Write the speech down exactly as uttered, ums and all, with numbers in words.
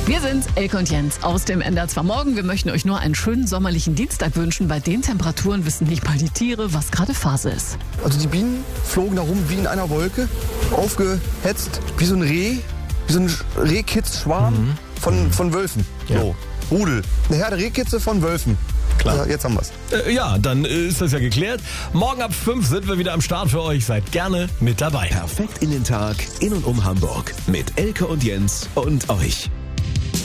Wir sind Elke und Jens aus dem N D R zwei Morgen. Wir möchten euch nur einen schönen sommerlichen Dienstag wünschen. Bei den Temperaturen wissen nicht mal die Tiere, was gerade Phase ist. Also die Bienen flogen da rum wie in einer Wolke, aufgehetzt, wie so ein Reh, wie so ein Rehkitzschwarm mhm. von, von Wölfen. Ja. So, Rudel. Eine Herde Rehkitze von Wölfen. Klar. Ja, jetzt haben wir's. Äh, ja, dann ist das ja geklärt. Morgen ab fünf sind wir wieder am Start für euch. Seid gerne mit dabei. Perfekt in den Tag, in und um Hamburg. Mit Elke und Jens und euch.